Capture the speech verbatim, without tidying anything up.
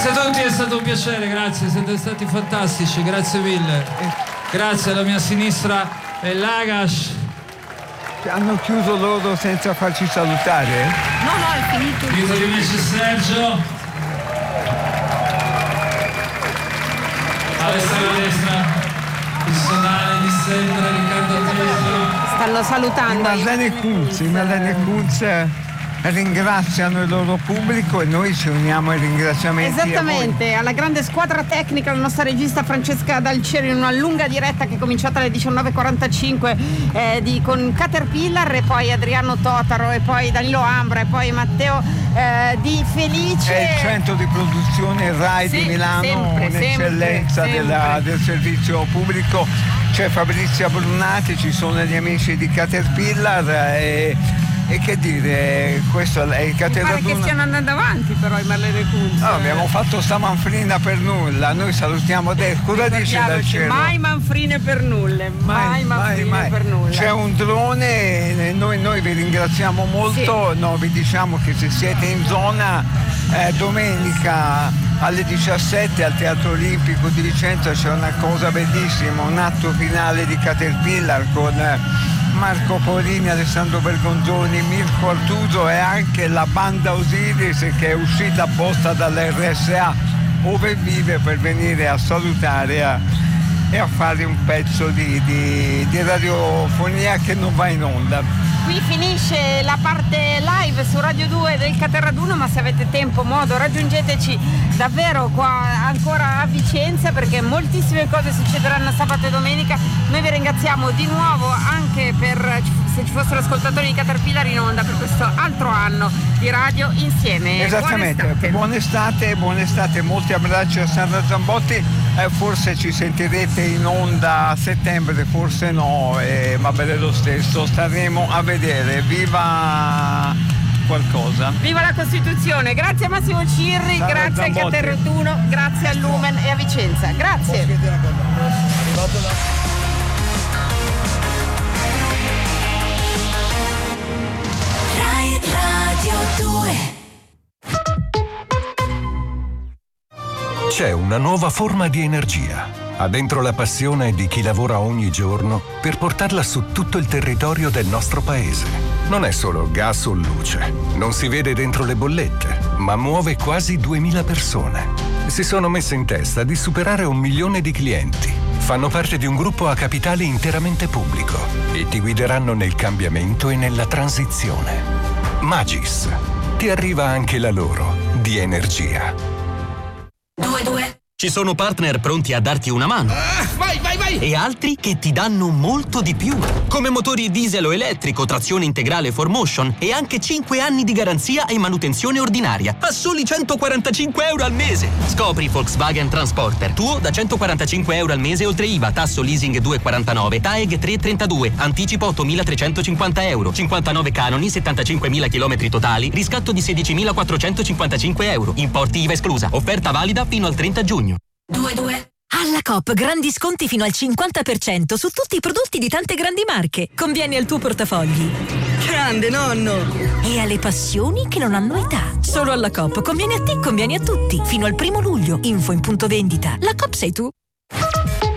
Grazie a tutti, è stato un piacere, grazie, siete stati fantastici, grazie mille. Grazie alla mia sinistra e Lagash. Hanno chiuso loro senza farci salutare? No, no, è finito. Finito di invece Sergio. All'estrema destra, il sonale di sempre, Riccardo Tesio. Stanno salutando. Marlene Kunz, Marlene Kunz ringraziano il loro pubblico e noi ci uniamo ai ringraziamenti. Esattamente, alla grande squadra tecnica, la nostra regista Francesca Dalcieri in una lunga diretta che è cominciata alle diciannove e quarantacinque eh, di, con Caterpillar, e poi Adriano Totaro, e poi Danilo Ambra, e poi Matteo eh, Di Felice. È il centro di produzione RAI sì, di Milano, sempre, un'eccellenza sempre, della, sempre. del servizio pubblico. C'è Fabrizia Brunati, ci sono gli amici di Caterpillar e E che dire, questo è il Caterpillar. Mi pare che stiano andando avanti però i Marlene Kunz. No, abbiamo fatto sta manfrina per nulla, noi salutiamo adesso. Cosa dice dal cielo? Mai manfrine per nulla, mai, mai manfrine mai, mai. per nulla. C'è un drone, noi, noi vi ringraziamo molto, sì. No, vi diciamo che se siete in zona eh, domenica alle diciassette al Teatro Olimpico di Vicenza c'è una cosa bellissima, un atto finale di Caterpillar con Marco Porini, Alessandro Bergonzoni, Mirko Artuso e anche la banda Osiris che è uscita apposta dall'R S A ove vive per venire a salutare a, e a fare un pezzo di, di, di radiofonia che non va in onda. Qui finisce la parte live su Radio due del Caterraduno, ma se avete tempo, modo, raggiungeteci davvero qua ancora a Vicenza perché moltissime cose succederanno sabato e domenica. Noi vi ringraziamo di nuovo anche per se ci fossero ascoltatori di Caterpillar in onda per questo altro anno di radio insieme. Esattamente, buon estate, buon estate, buon estate. Molti abbracci a Sandra Zambotti. Eh, forse ci sentirete in onda a settembre, forse no, eh, va bene lo stesso, staremo a vedere. Viva qualcosa. Viva la Costituzione. Grazie a Massimo Cirri, Sandra grazie Zambotti. Al Caterraduno, grazie a Lumen e a Vicenza. Grazie. Rai Radio due. C'è una nuova forma di energia. Ha dentro la passione di chi lavora ogni giorno per portarla su tutto il territorio del nostro paese. Non è solo gas o luce. Non si vede dentro le bollette, ma muove quasi duemila persone. Si sono messe in testa di superare un milione di clienti. Fanno parte di un gruppo a capitale interamente pubblico e ti guideranno nel cambiamento e nella transizione. Magis. Ti arriva anche la loro di energia. due due. Ci sono partner pronti a darti una mano. Ah, vai, vai, vai! E altri che ti danno molto di più. Come motori diesel o elettrico, trazione integrale four motion e anche cinque anni di garanzia e manutenzione ordinaria. A soli centoquarantacinque euro al mese. Scopri Volkswagen Transporter. Tuo da centoquarantacinque euro al mese oltre I V A, tasso leasing due virgola quarantanove, T A E G tre virgola trentadue, anticipo ottomilatrecentocinquanta euro, cinquantanove canoni, settantacinquemila chilometri totali, riscatto di sedicimilaquattrocentocinquantacinque euro. Importi I V A esclusa. Offerta valida fino al trenta giugno. due due. Alla Coop grandi sconti fino al cinquanta per cento su tutti i prodotti di tante grandi marche. Conviene al tuo portafogli. Grande nonno! E alle passioni che non hanno età. Solo alla Coop conviene a te, conviene a tutti. Fino al primo luglio. Info in punto vendita. La Coop sei tu.